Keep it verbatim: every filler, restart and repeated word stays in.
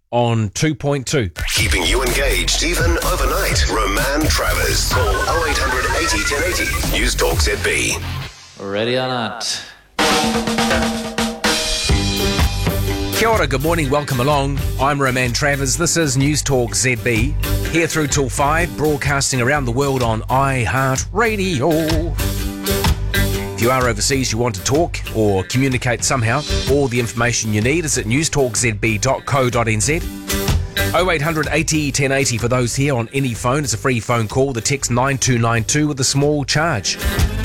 on two point two. Keeping you engaged even overnight. Roman Travers. Call oh eight hundred eighty ten eighty. News Talk Z B. Ready or not. Kia ora, good morning, welcome along. I'm Roman Travers. This is News Talk Z B. Here through till five, broadcasting around the world on iHeartRadio. If you are overseas, you want to talk or communicate somehow, all the information you need is at news talk z b dot co dot n z. oh eight hundred eighty ten eighty for those here on any phone. It's a free phone call. The text nine two nine two with a small charge.